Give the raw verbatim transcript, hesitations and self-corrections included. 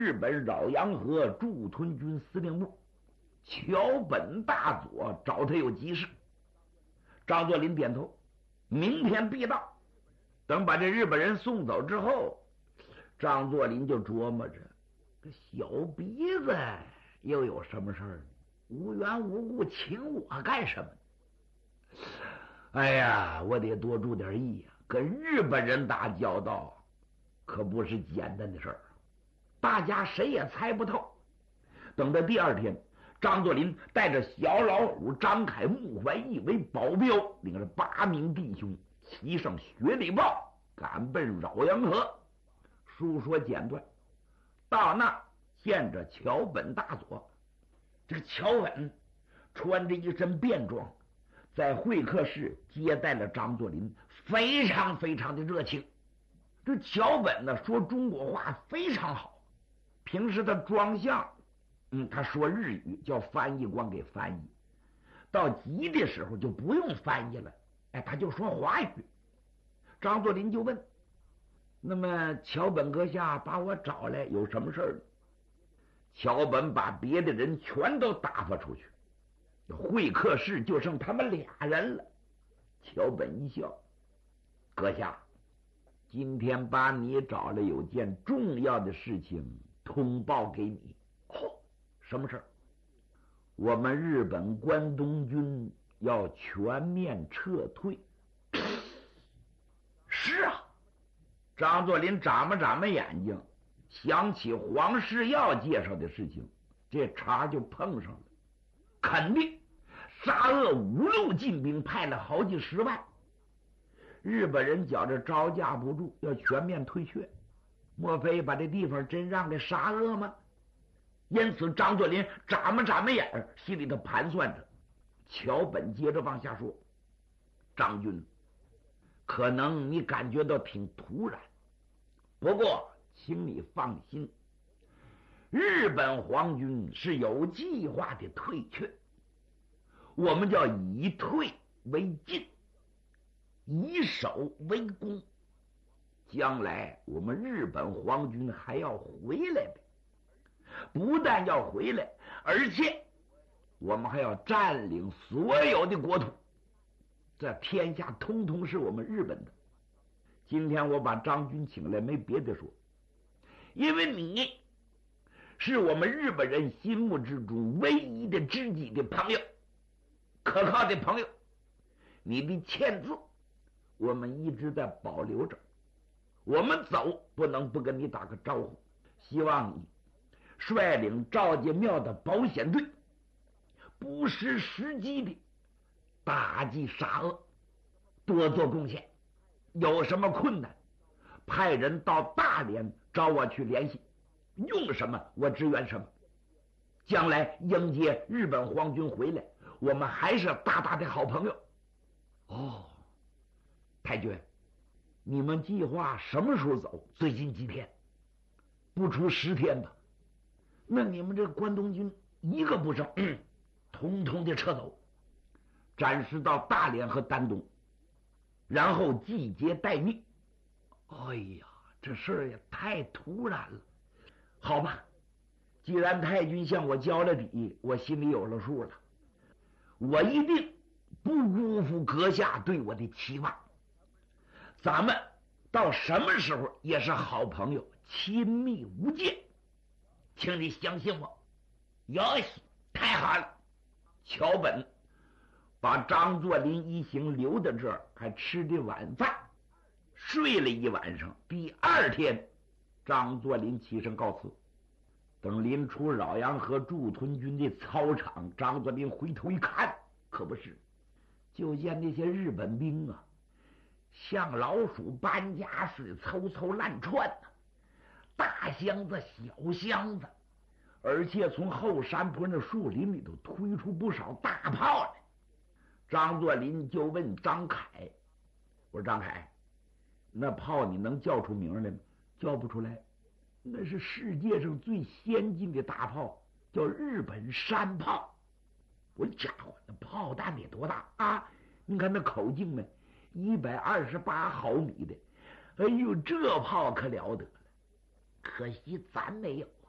日本饶阳河驻屯军司令部桥本大佐找他有急事。张作霖点头，明天必到。等把这日本人送走之后，张作霖就琢磨着，这小鼻子又有什么事儿？无缘无故请我干什么？哎呀，我得多注点意呀！跟日本人打交道可不是简单的事儿，大家谁也猜不透。等到第二天，张作霖带着小老虎张凯、穆怀义为保镖，领着八名弟兄骑上雪里豹，赶奔饶阳河。书说简短，到那见着桥本大佐。这个桥本穿着一身便装，在会客室接待了张作霖，非常非常的热情。这桥本呢，说中国话非常好，平时他装相，嗯，他说日语，叫翻译官给翻译。到急的时候就不用翻译了，哎，他就说华语。张作霖就问：“那么桥本阁下把我找来有什么事儿？”桥本把别的人全都打发出去，会客室就剩他们俩人了。桥本一笑：“阁下，今天把你找来有件重要的事情通报给你。”“哦，什么事儿？”“我们日本关东军要全面撤退。”“是啊。”张作霖眨巴眨巴眼睛，想起黄世耀介绍的事情，这茬就碰上了。肯定沙俄五路进兵，派了好几十万，日本人觉着招架不住，要全面退却。莫非把这地方真让给沙俄吗？因此张作霖眨巴眨巴眼，心里头盘算着。桥本接着往下说：“张军，可能你感觉到挺突然，不过请你放心，日本皇军是有计划的退却，我们叫以退为进，以守为攻。将来我们日本皇军还要回来的，不但要回来，而且我们还要占领所有的国土，这天下通通是我们日本的。今天我把张军请来，没别的说，因为你是我们日本人心目之中唯一的知己的朋友，可靠的朋友。你的签字我们一直在保留着，我们走不能不跟你打个招呼，希望你率领赵家庙的保险队，不失时机的打击沙俄，多做贡献。有什么困难，派人到大连找我去联系，用什么我支援什么。将来迎接日本皇军回来，我们还是大大的好朋友。”“哦，太君，你们计划什么时候走？最近几天？不出十天吧？那你们这关东军一个不剩，嗯，统统的撤走，暂时到大连和丹东，然后集结待命。”“哎呀，这事儿也太突然了。好吧，既然太君向我交了底，我心里有了数了。我一定不辜负阁下对我的期望。咱们到什么时候也是好朋友，亲密无间，请你相信我。”“哟西，太好了！”桥本把张作霖一行留在这儿，还吃的晚饭，睡了一晚上。第二天，张作霖起身告辞。等临出饶阳河驻屯军的操场，张作霖回头一看，可不是，就见那些日本兵啊，像老鼠搬家似的凑凑乱窜呢、啊，大箱子小箱子，而且从后山坡那树林里头推出不少大炮来。张作霖就问张凯：“我说张凯，那炮你能叫出名来吗？”“叫不出来，那是世界上最先进的大炮，叫日本山炮。”“我家伙，那炮弹得多大啊？你看那口径呢，一百二十八毫米的。哎呦，这炮可了得了！可惜咱没有。